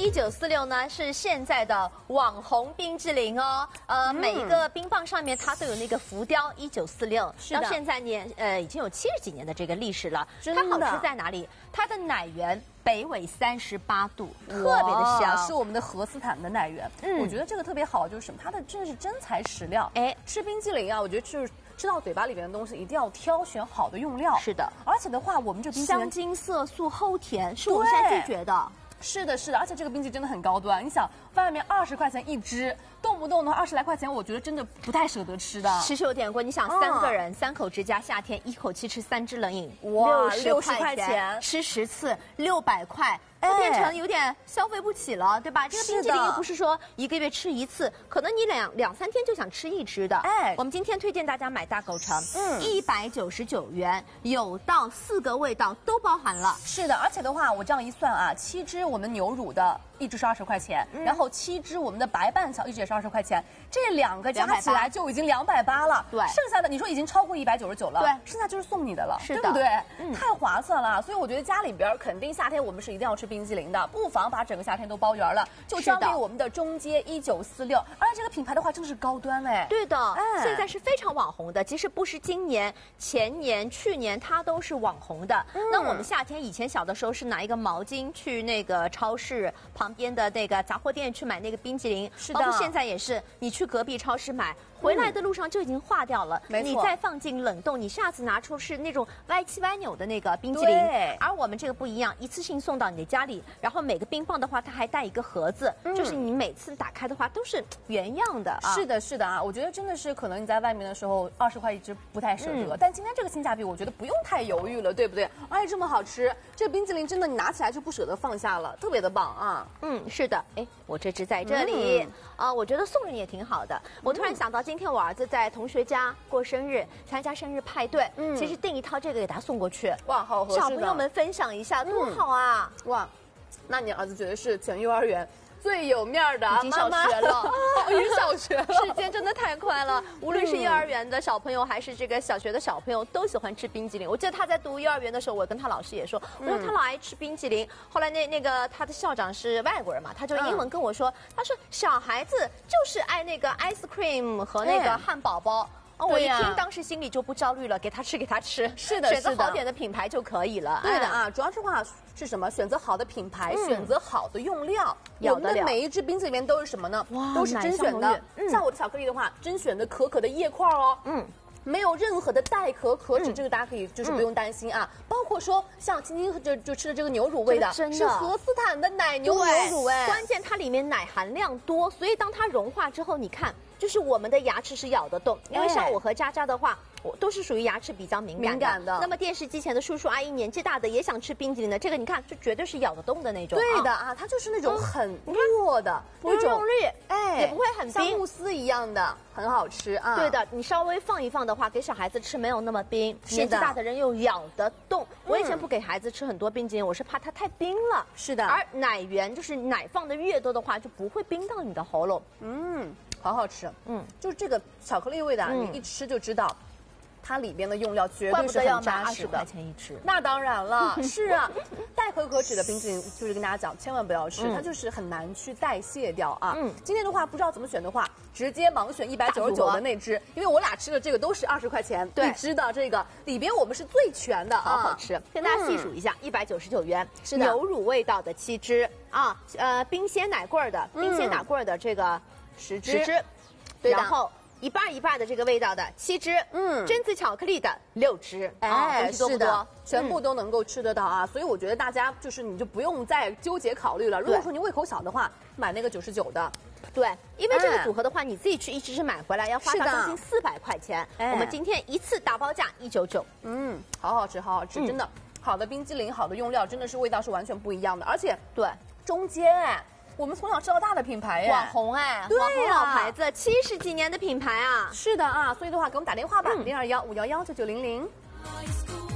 1946呢是现在的网红冰淇淋哦，每一个冰棒上面它都有那个浮雕1946，到现在呢，已经有70几年的这个历史了。它好吃在哪里？它的奶源北纬38度，特别的香， 是我们的荷斯坦的奶源。我觉得这个特别好，就是什么？它的真的是真材实料。哎，吃冰淇淋啊，我觉得就是吃到嘴巴里面的东西一定要挑选好的用料。是的，而且的话，我们这冰淇淋香精、色素、齁甜，是我们现在拒绝的。 是的，是的，而且这个冰淇淋真的很高端。你想，外面20块钱一只，动不动的20来块钱，我觉得真的不太舍得吃的。 其实有点贵，你想3个人3口之家，夏天一口气吃3支冷饮， 哇 ，60块钱，吃10次600块。就变成有点消费不起了，对吧？这个冰淇淋又不是说1个月吃1次，可能你两三天就想吃1支的。哎，我们今天推荐大家买大狗城，199元，有到4个味道都包含了。 是的，而且的话，我这样一算啊，7支我们牛乳的1支是20块钱，然后7支我们的白半条1支也是20块钱，这2个加起来就已经280了。对，剩下的你说已经超过199了，对，剩下就是送你的了，对不对？太划算了，所以我觉得家里边肯定夏天我们是一定要吃冰淇淋的，不妨把整个夏天都包圆了，就交给我们的中街1946。而且这个品牌的话，真的是高端哎。 对的，现在是非常网红的，即使不是今年、前年、去年，它都是网红的。那我们夏天以前小的时候是拿一个毛巾去那个超市旁边的那个杂货店去买那个冰淇淋，是的。包括现在也是，你去隔壁超市买。回来的路上就已经化掉了，你再放进冷冻，你下次拿出是那种歪七歪扭的那个冰淇淋。而我们这个不一样，一次性送到你的家里，然后每个冰棒的话，它还带一个盒子，就是你每次打开的话都是原样的啊。 是的，是的啊，我觉得真的是可能你在外面的时候20块1支不太舍得，但今天这个性价比，我觉得不用太犹豫了，对不对？而且这么好吃，这个冰淇淋真的你拿起来就不舍得放下了，特别的棒啊。 是的，哎，我这支在这里啊，我觉得送人也挺好的。我突然想到。今天我儿子在同学家过生日，参加生日派对，其实订一套这个给他送过去， 哇，好合适的， 小朋友们分享一下，多好啊！ 哇，那你儿子绝对是全幼儿园最有面儿的， 已经小学了， 已经小学了， 时间真的太快了。无论是幼儿园的小朋友，还是这个小学的小朋友，都喜欢吃冰淇淋。我记得他在读幼儿园的时候，我跟他老师也说，我说他老爱吃冰淇淋。后来那个他的校长是外国人嘛，他就英文跟我说，他说小孩子就是爱那个 ice cream 和那个汉堡包。我一听，当时心里就不焦虑了，给他吃，给他吃。是的，选择好点的品牌就可以了。 对的啊，主要是话是什么？选择好的品牌，选择好的用料。我们的每一支冰淇淋里面都是什么呢？哇，都是甄选的。像我的巧克力的话，甄选的可可的叶块哦。没有任何的带壳可脂，这个大家可以就是不用担心啊。包括说像晶晶就吃的这个牛乳味的，是荷斯坦的奶牛乳哎。 关键它里面奶含量多，所以当它融化之后，你看。就是我们的牙齿是咬得动，因为像我和佳佳的话，我都是属于牙齿比较敏感的。那么电视机前的叔叔阿姨，年纪大的也想吃冰淇淋的，这个你看，这绝对是咬得动的那种。 对的啊，它就是那种很糯的， 不用力， 哎， 也不会很冰， 像慕斯一样的，很好吃啊。 对的，你稍微放一放的话，给小孩子吃没有那么冰，年纪大的人又咬得动。我以前不给孩子吃很多冰淇淋，我是怕它太冰了。 是的， 而奶源就是奶放的越多的话，就不会冰到你的喉咙。 好好吃，就是这个巧克力味的，你一吃就知道，它里边的用料绝对是很扎实的。 20块钱一支， 那当然了，是啊，带壳可脂的冰淇淋，就是跟大家讲，千万不要吃，它就是很难去代谢掉啊。今天的话不知道怎么选的话，直接盲选199的那支，因为我俩吃的这个都是20块钱一支的，这个里边我们是最全的， 好吃。跟大家细数一下，199元，是牛乳味道的7支啊，冰鲜奶棍的这个。10支，然后一半一半的这个味道的7支，榛子巧克力的6支，哎， 是的，全部都能够吃得到啊，所以我觉得大家就是你就不用再纠结考虑了。如果说你胃口小的话，买那个99的， 对，因为这个组合的话，你自己去一支买回来要花上将近400块钱，我们今天一次大包价199， 好好吃，好好吃，真的，好的冰激凌，好的用料，真的是味道是完全不一样的，而且对， 中间哎。我们从小吃到大的品牌哎， 网红哎，网红老牌子，70几年的品牌啊。 是的啊，所以的话给我们打电话吧，021-511-9900。